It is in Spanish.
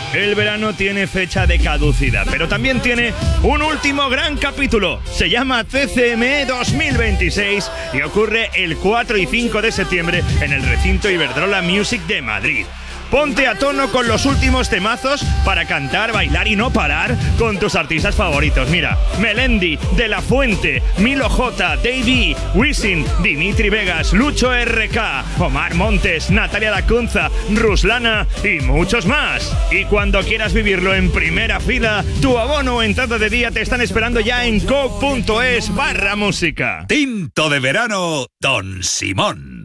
El verano tiene fecha de caducidad, pero también tiene un último gran capítulo. Se llama CCME 2026 y ocurre el 4 y 5 de septiembre en el recinto Iberdrola Music de Madrid. Ponte a tono con los últimos temazos para cantar, bailar y no parar con tus artistas favoritos. Mira, Melendi, De La Fuente, Milo J, Davey, Wisin, Dimitri Vegas, Lucho RK, Omar Montes, Natalia Lacunza, Ruslana y muchos más. Y cuando quieras vivirlo en primera fila, tu abono o entrada de día te están esperando ya en coke.es/música. Tinto de verano, Don Simón.